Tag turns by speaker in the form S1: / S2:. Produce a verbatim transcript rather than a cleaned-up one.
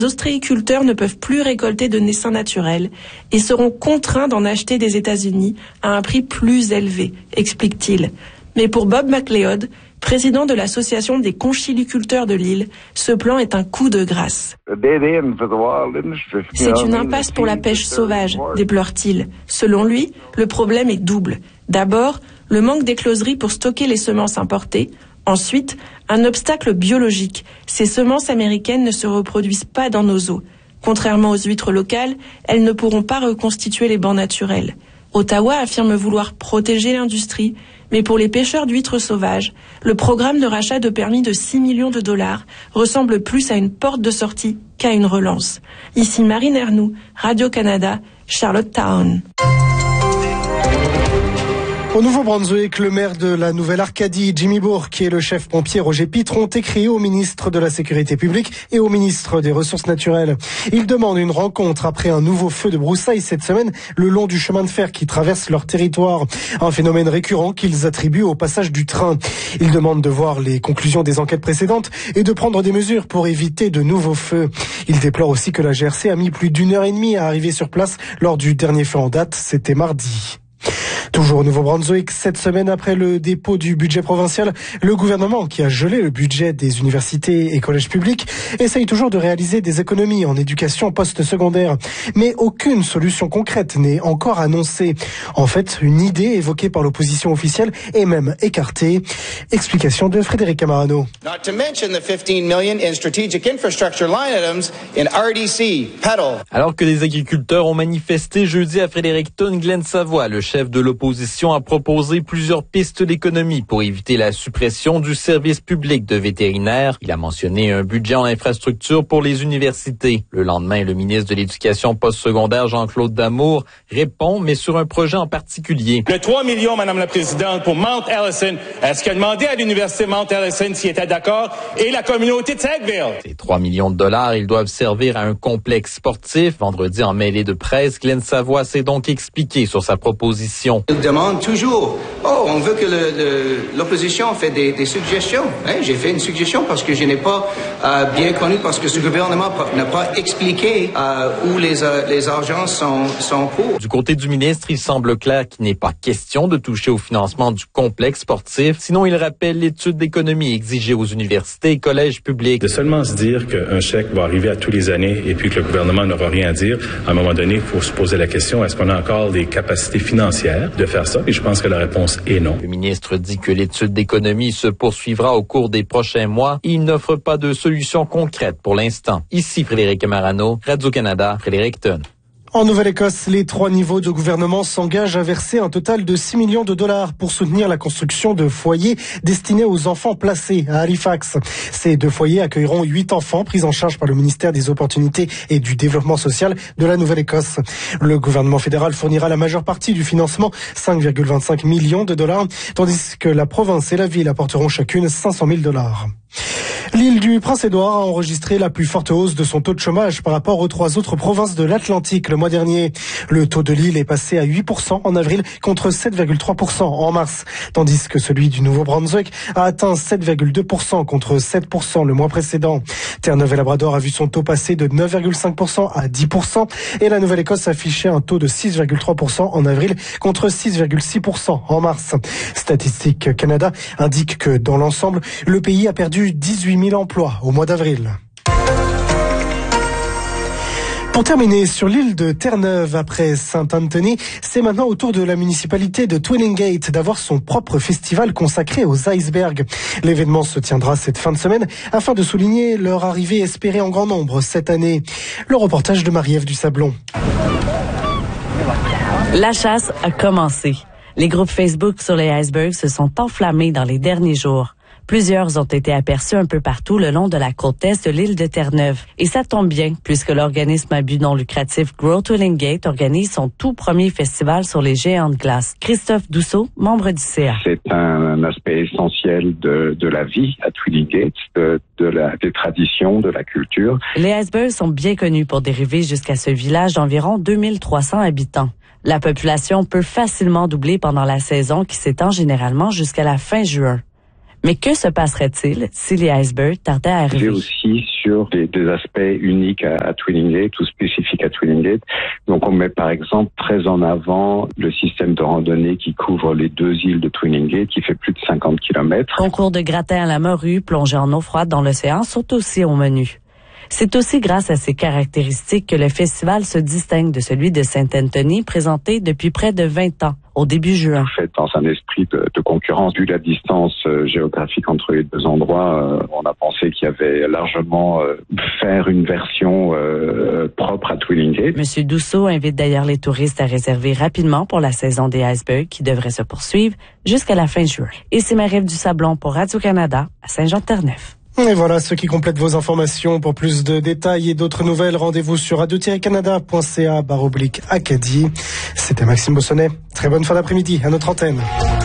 S1: Les ostréiculteurs ne peuvent plus récolter de naissains naturels et seront contraints d'en acheter des États-Unis à un prix plus élevé, explique-t-il. Mais pour Bob McLeod, président de l'association des conchiliculteurs de l'île, ce plan est un coup de grâce. C'est une impasse pour la pêche sauvage, déplore-t-il. Selon lui, le problème est double. D'abord, le manque d'écloserie pour stocker les semences importées. Ensuite, un obstacle biologique. Ces semences américaines ne se reproduisent pas dans nos eaux. Contrairement aux huîtres locales, elles ne pourront pas reconstituer les bancs naturels. Ottawa affirme vouloir protéger l'industrie, mais pour les pêcheurs d'huîtres sauvages, le programme de rachat de permis de six millions de dollars ressemble plus à une porte de sortie qu'à une relance. Ici Marine Ernoux, Radio-Canada, Charlottetown.
S2: Au Nouveau-Brunswick, le maire de la Nouvelle-Arcadie, Jimmy Bourque, et le chef pompier Roger Pitre ont écrit au ministre de la Sécurité publique et au ministre des Ressources naturelles. Ils demandent une rencontre après un nouveau feu de broussailles cette semaine le long du chemin de fer qui traverse leur territoire. Un phénomène récurrent qu'ils attribuent au passage du train. Ils demandent de voir les conclusions des enquêtes précédentes et de prendre des mesures pour éviter de nouveaux feux. Ils déplorent aussi que la G R C a mis plus d'une heure et demie à arriver sur place lors du dernier feu en date, c'était mardi. Toujours au Nouveau-Brunswick, cette semaine après le dépôt du budget provincial, le gouvernement, qui a gelé le budget des universités et collèges publics, essaye toujours de réaliser des économies en éducation post-secondaire. Mais aucune solution concrète n'est encore annoncée. En fait, une idée évoquée par l'opposition officielle est même écartée. Explication de Frédéric Camarano.
S3: Not to mention the fifteen million in strategic infrastructure line items in R D C, Petal.
S4: Alors que les agriculteurs ont manifesté jeudi à Fredericton, Glenn Savoie, le chef de l'opposition, L'opposition a proposé plusieurs pistes d'économie pour éviter la suppression du service public de vétérinaire. Il a mentionné un budget en infrastructure pour les universités. Le lendemain, le ministre de l'Éducation postsecondaire, Jean-Claude Damour, répond, mais sur un projet en particulier.
S5: Le trois millions, Madame la Présidente, pour Mount Allison, est-ce qu'il a demandé à l'Université Mount Allison s'il était d'accord et la communauté de Sackville?
S4: Ces trois millions de dollars, ils doivent servir à un complexe sportif. Vendredi, en mêlée de presse, Glenn Savoie s'est donc expliqué sur sa proposition.
S3: Il demande toujours, oh, on veut que le, le, l'opposition fait des, des suggestions. Hein? J'ai fait une suggestion parce que je n'ai pas euh, bien connu, parce que ce gouvernement n'a pas expliqué euh, où les, euh, les argents sont, sont pour.
S4: Du côté du ministre, il semble clair qu'il n'est pas question de toucher au financement du complexe sportif. Sinon, il rappelle l'étude d'économie exigée aux universités et collèges publics.
S6: De seulement se dire qu'un chèque va arriver à tous les années et puis que le gouvernement n'aura rien à dire, à un moment donné, il faut se poser la question, est-ce qu'on a encore les capacités financières de faire ça? Et je pense que la réponse est non.
S4: Le ministre dit que l'étude d'économie se poursuivra au cours des prochains mois. Il n'offre pas de solution concrète pour l'instant. Ici Frédéric Camarano, Radio-Canada, Fredericton.
S2: En Nouvelle-Écosse, les trois niveaux de gouvernement s'engagent à verser un total de six millions de dollars pour soutenir la construction de foyers destinés aux enfants placés à Halifax. Ces deux foyers accueilleront huit enfants pris en charge par le ministère des Opportunités et du Développement social de la Nouvelle-Écosse. Le gouvernement fédéral fournira la majeure partie du financement, cinq virgule vingt-cinq millions de dollars, tandis que la province et la ville apporteront chacune cinq cent mille dollars. L'île du Prince-Édouard a enregistré la plus forte hausse de son taux de chômage par rapport aux trois autres provinces de l'Atlantique le mois dernier. Le taux de l'île est passé à huit pour cent en avril contre sept virgule trois pour cent en mars, tandis que celui du Nouveau-Brunswick a atteint sept virgule deux pour cent contre sept pour cent le mois précédent. Terre-Neuve-et-Labrador a vu son taux passer de neuf virgule cinq pour cent à dix pour cent et la Nouvelle-Écosse affichait un taux de six virgule trois pour cent en avril contre six virgule six pour cent en mars. Statistique Canada indique que dans l'ensemble, le pays a perdu dix-huit mille emplois au mois d'avril. Pour terminer, sur l'île de Terre-Neuve, après Saint-Anthony, c'est maintenant au tour de la municipalité de Twinningate d'avoir son propre festival consacré aux icebergs. L'événement se tiendra cette fin de semaine afin de souligner leur arrivée espérée en grand nombre cette année. Le reportage de Marie-Ève du Sablon.
S7: La chasse a commencé. Les groupes Facebook sur les icebergs se sont enflammés dans les derniers jours. Plusieurs ont été aperçus un peu partout le long de la côte est de l'île de Terre-Neuve. Et ça tombe bien, puisque l'organisme à but non lucratif Grow Twinningate organise son tout premier festival sur les géants de glace. Christophe Dousseau, membre du C A.
S8: C'est un aspect essentiel de, de la vie à Twinningate, de, de la, des traditions, de la culture.
S7: Les icebergs sont bien connus pour dériver jusqu'à ce village d'environ deux mille trois cents habitants. La population peut facilement doubler pendant la saison qui s'étend généralement jusqu'à la fin juin. Mais que se passerait-il si les icebergs tardaient à arriver?
S8: C'est aussi sur des, des aspects uniques à, à Twillingate ou spécifiques à Twillingate. Donc on met par exemple très en avant le système de randonnée qui couvre les deux îles de Twillingate, qui fait plus de cinquante kilomètres.
S7: Concours de gratin à la morue, plongée en eau froide dans l'océan sont aussi au menu. C'est aussi grâce à ces caractéristiques que le festival se distingue de celui de Saint-Anthony, présenté depuis près de vingt ans, au début juin.
S8: Fait dans un esprit de, de concurrence, vu la distance euh, géographique entre les deux endroits, euh, on a pensé qu'il y avait largement euh, faire une version euh, propre à Twillingate.
S7: Monsieur Dousseau invite d'ailleurs les touristes à réserver rapidement pour la saison des icebergs qui devrait se poursuivre jusqu'à la fin juin. Et c'est Marie-Ève Dusablon pour Radio-Canada à Saint-Jean-de-Terre-Neuf.
S2: Et voilà ce qui complète vos informations. Pour plus de détails et d'autres nouvelles, rendez-vous sur radio tiret canada point c a barre oblique Acadie. C'était Maxime Bossonnet. Très bonne fin d'après-midi à notre antenne.